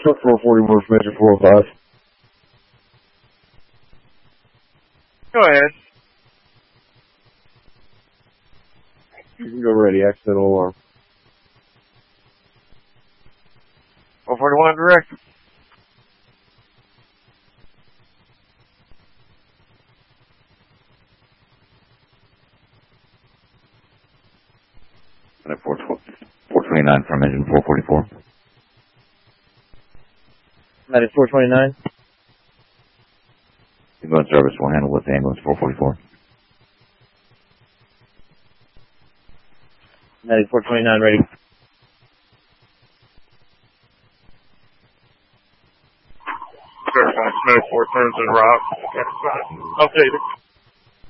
Truck 441 from engine 405. Go ahead. You can go ready. Accidental alarm. 441 direct. At 429 from engine 444. Medic 429. Ambulance service will handle with ambulance 444. Medic 429 ready. Medic 4 turns and route. Okay.